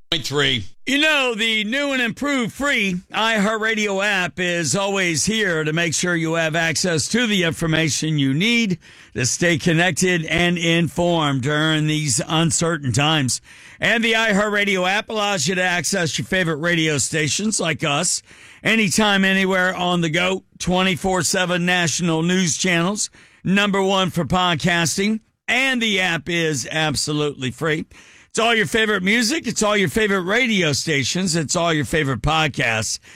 3. You know, the new and improved free iHeartRadio app is always here to make sure you have access to the information you need to stay connected and informed during these uncertain times. And the iHeartRadio app allows you to access your favorite radio stations like us anytime, anywhere on the go, 24/7 national news channels, #1 for podcasting, and the app is absolutely free. It's all your favorite music. It's all your favorite radio stations. It's all your favorite podcasts.